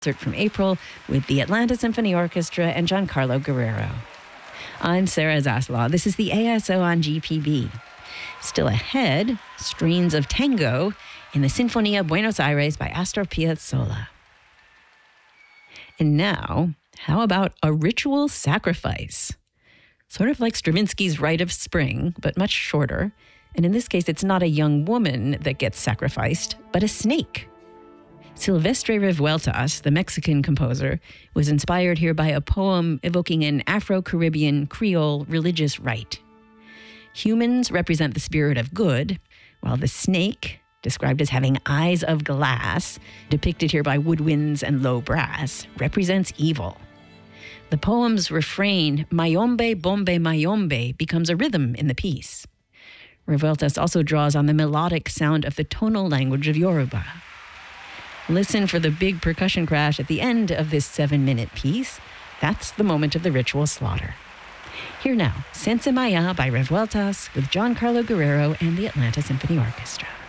concert from April with the Atlanta Symphony Orchestra and Giancarlo Guerrero. I'm Sarah Zaslaw. This is the ASO on GPB. Still ahead, strains of tango in the Sinfonia Buenos Aires by Astor Piazzolla. And now, how about a ritual sacrifice? Sort of like Stravinsky's Rite of Spring, but much shorter. And in this case, it's not a young woman that gets sacrificed, but a snake. Silvestre Revueltas, the Mexican composer, was inspired here by a poem evoking an Afro-Caribbean Creole religious rite. Humans represent the spirit of good, while the snake, described as having eyes of glass, depicted here by woodwinds and low brass, represents evil. The poem's refrain, Mayombe, Bombe, Mayombe, becomes a rhythm in the piece. Revueltas also draws on the melodic sound of the tonal language of Yoruba. Listen for the big percussion crash at the end of this 7-minute piece. That's the moment of the ritual slaughter. Here now, Sense Maya by Revueltas with Giancarlo Guerrero and the Atlanta Symphony Orchestra.